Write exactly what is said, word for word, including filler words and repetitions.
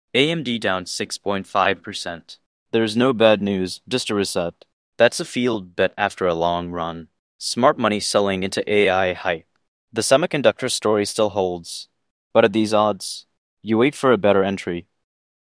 A M D down six point five percent. There's no bad news, just a reset. That's a field bet after a long run. Smart money selling into A I hype. The semiconductor story still holds, But at these odds, you wait for a better entry.